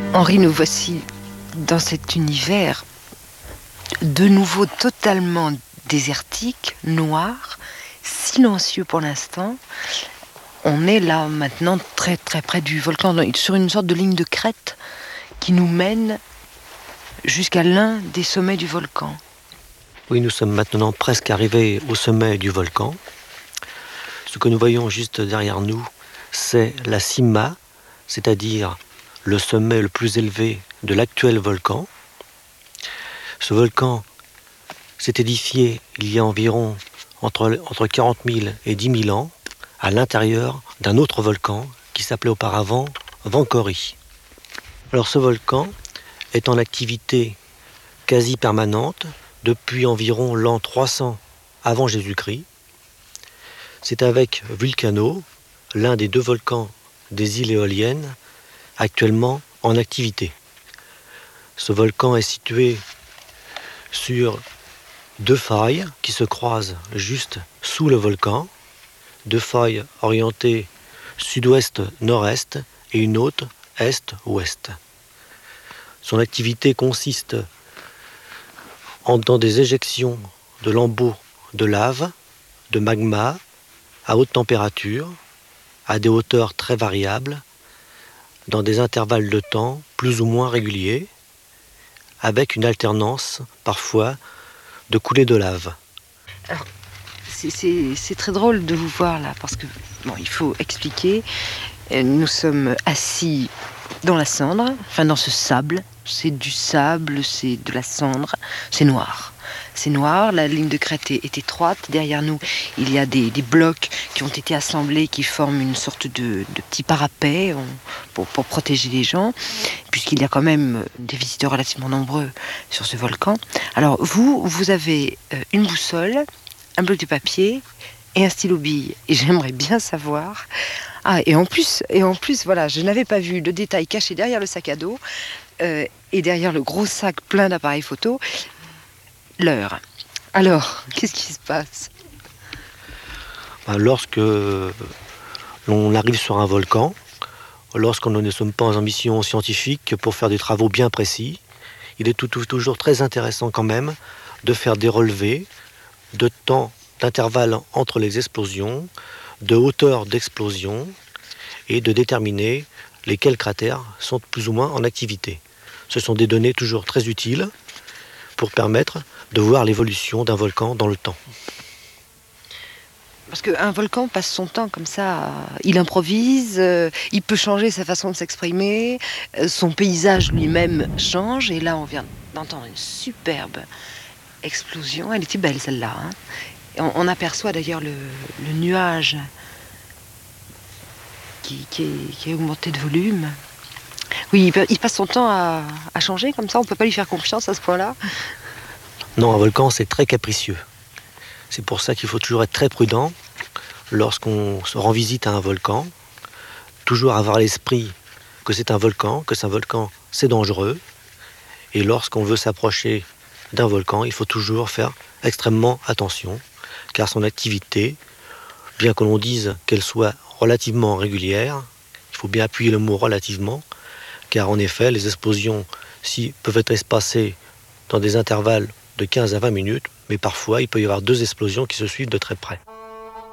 Henri, nous voici dans cet univers de nouveau totalement désertique, noir, silencieux pour l'instant. On est là maintenant très très près du volcan, sur une sorte de ligne de crête qui nous mène jusqu'à l'un des sommets du volcan. Oui, nous sommes maintenant presque arrivés au sommet du volcan. Ce que nous voyons juste derrière nous, c'est la cima, c'est-à-dire le sommet le plus élevé de l'actuel volcan. Ce volcan s'est édifié il y a environ entre 40 000 et 10 000 ans à l'intérieur d'un autre volcan qui s'appelait auparavant Vancori. Alors ce volcan est en activité quasi permanente depuis environ l'an 300 avant Jésus-Christ. C'est avec Vulcano, l'un des deux volcans des îles éoliennes, actuellement en activité. Ce volcan est situé sur deux failles qui se croisent juste sous le volcan, deux failles orientées sud-ouest-nord-est et une autre est-ouest. Son activité consiste dans des éjections de lambeaux de lave, de magma, à haute température, à des hauteurs très variables, dans des intervalles de temps plus ou moins réguliers, avec une alternance parfois de coulées de lave. Alors, c'est très drôle de vous voir là, parce que, bon, il faut expliquer, nous sommes assis dans la cendre, enfin dans ce sable, c'est du sable, c'est de la cendre, c'est noir. C'est noir, la ligne de crête est étroite, derrière nous il y a des blocs qui ont été assemblés, qui forment une sorte de petit parapet pour protéger les gens, puisqu'il y a quand même des visiteurs relativement nombreux sur ce volcan. Alors vous avez une boussole, un bloc de papier et un stylo bille, et j'aimerais bien savoir... Ah, et en plus, voilà, je n'avais pas vu le détail caché derrière le sac à dos et derrière le gros sac plein d'appareils photo, l'heure. Alors, qu'est-ce qui se passe? Lorsque l'on arrive sur un volcan, lorsqu'on ne sommes pas en mission scientifique pour faire des travaux bien précis, il est toujours très intéressant quand même de faire des relevés de temps d'intervalle entre les explosions, de hauteur d'explosion et de déterminer lesquels cratères sont plus ou moins en activité. Ce sont des données toujours très utiles pour permettre de voir l'évolution d'un volcan dans le temps. Parce qu'un volcan passe son temps comme ça, il improvise, il peut changer sa façon de s'exprimer, son paysage lui-même change, et là on vient d'entendre une superbe explosion, elle était belle celle-là, hein. On aperçoit d'ailleurs le nuage qui est augmenté de volume. Oui, il passe son temps à changer comme ça, on ne peut pas lui faire confiance à ce point-là. Non, un volcan c'est très capricieux. C'est pour ça qu'il faut toujours être très prudent lorsqu'on se rend visite à un volcan. Toujours avoir à l'esprit que c'est un volcan, c'est dangereux. Et lorsqu'on veut s'approcher d'un volcan, il faut toujours faire extrêmement attention, car son activité, bien que l'on dise qu'elle soit relativement régulière, il faut bien appuyer le mot relativement, car en effet, les explosions peuvent être espacées dans des intervalles de 15 à 20 minutes, mais parfois il peut y avoir deux explosions qui se suivent de très près.